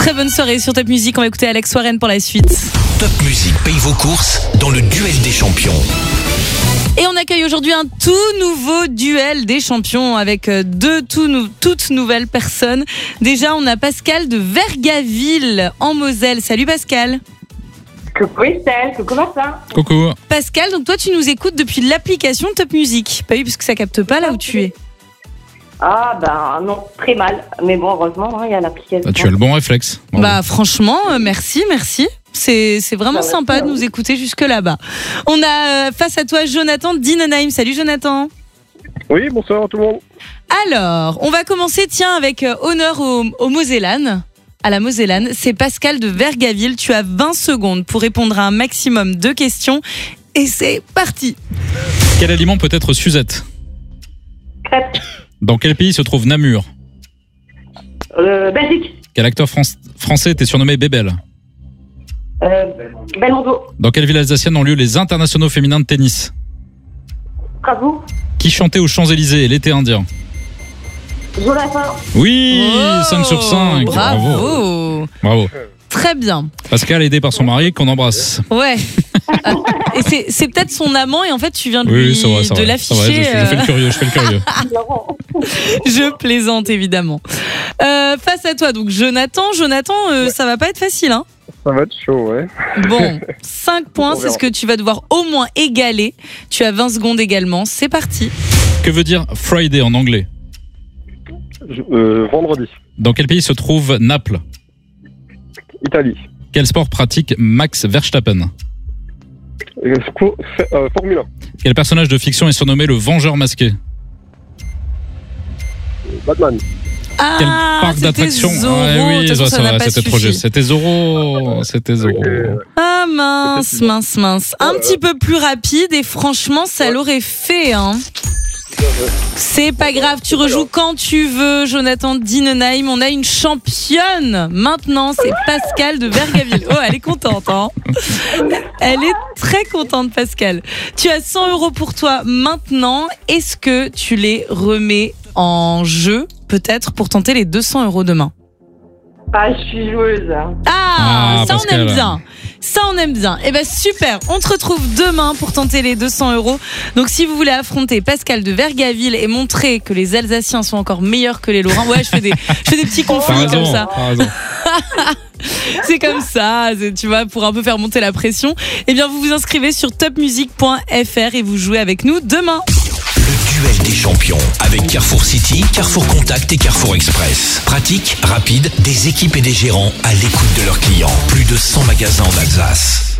Très bonne soirée sur Top Music. On va écouter Alex Warren pour la suite. Top Music paye vos courses dans le duel des champions. Et on accueille aujourd'hui un tout nouveau duel des champions avec deux toutes nouvelles personnes. Déjà, on a Pascal de Vergaville en Moselle. Salut Pascal. Coucou Estelle, coucou Martin. Coucou. Pascal, donc toi tu nous écoutes depuis l'application Top Music. Pas eu parce que ça capte pas là où tu es. Ah ben non, très mal. Mais bon, heureusement, il y a l'application. Bah, tu as le bon réflexe. Bravo. Bah franchement, merci. C'est vraiment sympa de nous écouter jusque là-bas. On a face à toi Jonathan d'Innenheim. Salut Jonathan. Oui, bonsoir à tout le monde. Alors, on va commencer avec honneur au Mosellane. À la Mosellane, c'est Pascal de Vergaville. Tu as 20 secondes pour répondre à un maximum de questions. Et c'est parti. Quel aliment peut être Suzette ? Crêpe. Dans quel pays se trouve Namur ? Belgique. Quel acteur français était surnommé Bébel ? Belmondo. Dans quelle ville alsacienne ont lieu les internationaux féminins de tennis ? Strasbourg. Qui chantait aux Champs-Élysées l'été indien ? Jonathan. Oui, 5 sur 5. Bravo. Bravo. Très bien. Pascal aidé par son mari qu'on embrasse. Ouais. Et c'est peut-être son amant et en fait tu viens de Oui, c'est vrai, de l'afficher. Je fais le curieux. Je plaisante évidemment. Face à toi donc Jonathan, ça va pas être facile hein. Ça va être chaud, ouais. Bon, 5 points, c'est ce que tu vas devoir au moins égaler. Tu as 20 secondes également, c'est parti. Que veut dire Friday en anglais ? Vendredi. Dans quel pays se trouve Naples ? Italie. Quel sport pratique Max Verstappen ? Formule 1. Quel personnage de fiction est surnommé le Vengeur masqué ? Batman. Quel parc d'attractions ? Oui, c'était trop juste. C'était Zorro. Ah mince. Un petit peu plus rapide et franchement, ça l'aurait fait. Hein. C'est pas grave, tu rejoues quand tu veux, Jonathan d'Innenheim. On a une championne maintenant, c'est Pascal de Vergaville. Oh, elle est contente, hein. Elle est très contente, Pascal. Tu as 100 € pour toi maintenant. Est-ce que tu les remets en jeu, peut-être, pour tenter les 200 € demain ? Ah, je suis joueuse. Ah, ça Pascal. on aime bien. Ça on aime bien. Eh ben super, on te retrouve demain pour tenter les 200 €. Donc si vous voulez affronter Pascal de Vergaville et montrer que les Alsaciens sont encore meilleurs que les Lorrains, ouais, je fais des petits conflits comme ça. C'est comme ça, tu vois, pour un peu faire monter la pression. Eh bien, vous vous inscrivez sur topmusic.fr et vous jouez avec nous demain. Le duel des champions avec Carrefour City, Carrefour Contact et Carrefour Express. Pratique, rapide, des équipes et des gérants à l'écoute de leurs clients. Plus de 100 magasins en Alsace.